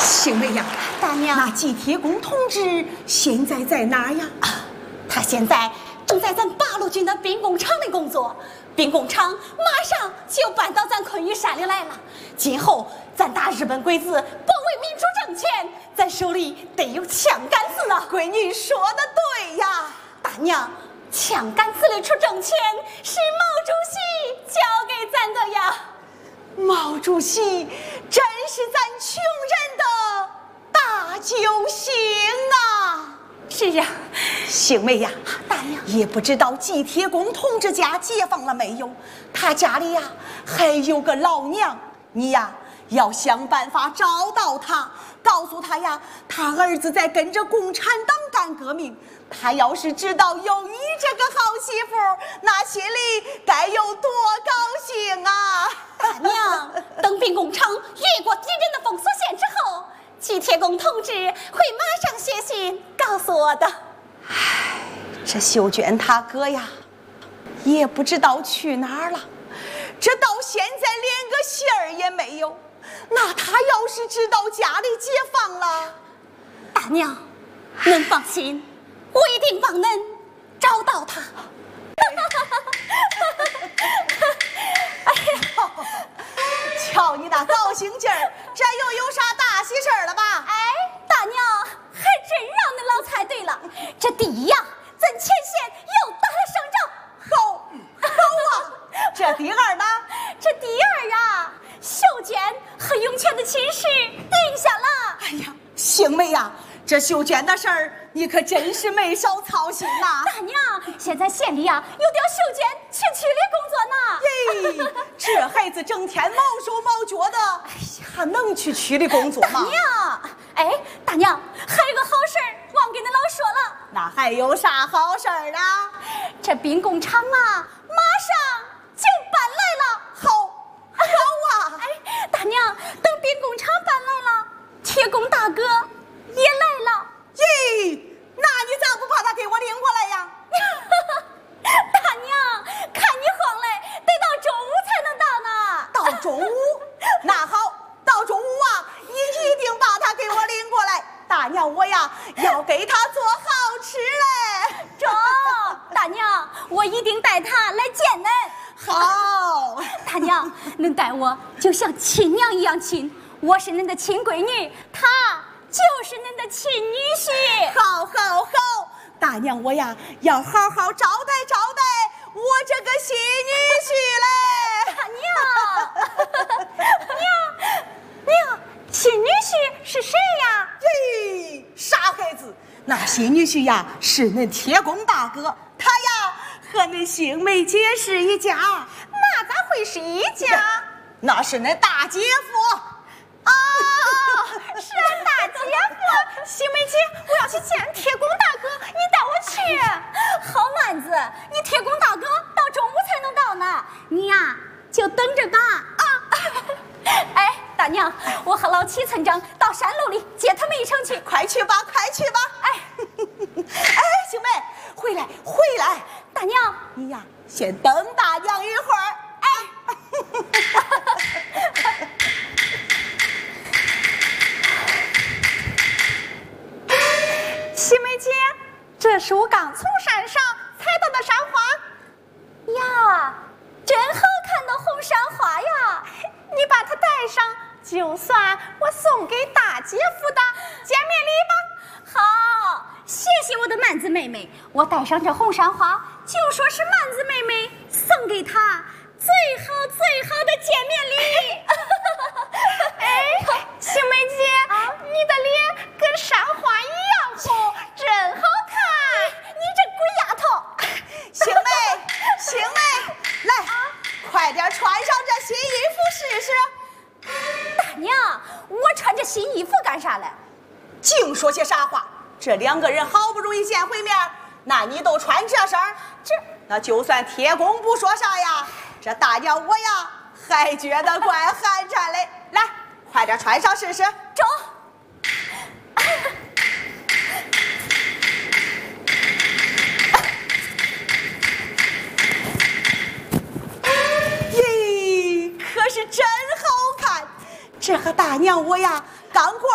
星梅呀， 大娘， 那季铁公同志现在在哪呀？ 他现在正在咱八路军的兵工厂里工作，兵工厂马上就搬到咱昆玉山里来了。今后咱打日本鬼子，保卫民主政权，咱手里得有枪杆子啊！ 闺女说的对呀， 大娘，枪杆子里出政权是毛主席交给咱的呀。 毛主席真是咱穷人的大救星啊！ 是呀， 星梅呀， 大娘， 也不知道季铁公同志家解放了没有？他家里呀还有个老娘，你呀要想办法找到他，告诉他呀，他儿子在跟着共产党干革命。他要是知道有你这个好媳妇，那心里该有多高兴啊！ 大娘，等兵工厂越过敌人的封锁线之后，季铁公同志会马上写信告诉我的。 唉，这秀娟他哥呀，也不知道去哪儿了，这到现在连个信儿也没有。那他要是知道家里解放了， 大娘，恁放心，我一定帮恁找到他。哎呀， 瞧你那高兴劲儿，这又有啥大喜事儿了吧？ 哎，大娘，还真让恁老猜对了。这第一呀，咱前线又打了胜仗。 好啊！这第二呢？ 这第二呀，秀娟和永泉的亲事定下了。 哎呀，星梅呀，这秀娟的事儿，你可真是没少操心呐。 大娘，现在县里呀有调秀娟去区里工作呢。 耶，这孩子整天毛手毛脚的，哎呀，还能去区里工作吗？ 大娘，哎，大娘，还有个好事儿忘给恁老说了。 那还有啥好事儿啊？ 这兵工厂啊，马上就搬来了。 好啊！ 哎，大娘，等兵工厂搬来了，铁工大哥也来了。 耶，那你咋不把他给我领过来呀？ 大娘，看你慌嘞，得到中午才能到呢。 到中午？那好，到中午啊，你一定把他给我领过来。大娘，我呀要给他做好吃嘞。 中，大娘，我一定带他来见恁。 好， 大娘，恁待我就像亲娘一样亲，我是恁的亲闺女，他就是恁的亲女婿。 好，大娘，我呀要好好招待招待我这个新女婿嘞。 大娘，亲女婿是谁呀？ 嘿，傻孩子，那新女婿呀是恁铁工大哥，他呀和恁星梅姐是一家。 那咋会是一家？ 那是恁大姐夫。 啊，是俺大姐夫。星梅姐，我要去见铁工大哥，你带我去。好蛮子，你铁工大哥到中午才能到呢，你呀就等着吧。啊，哎，大娘，我和老七村长到山路里接他们一程去。 快去吧。哎，星梅，回来。 大娘， 你呀先等大娘一会儿。 西梅姐，这是我刚从山上采到的山花呀，真好看的红山花呀！你把它带上，就算我送给大姐夫的见面礼吧。好，谢谢我的曼子妹妹，我带上这红山花，就说是曼子妹妹送给她最好的见面礼。哎，星梅姐，你的脸跟山花一样红，真好看。你这鬼丫头！ 星梅，来，快点穿上这新衣服试试。 大娘，我穿这新衣服干啥嘞？ 净说些傻话！这两个人好不容易见回面，那你都穿这身儿，那就算铁工不说啥呀，这大娘我呀还觉得怪寒碜嘞。来，快点穿上试试。 走。 咦，可是真好看！这和大娘我呀刚过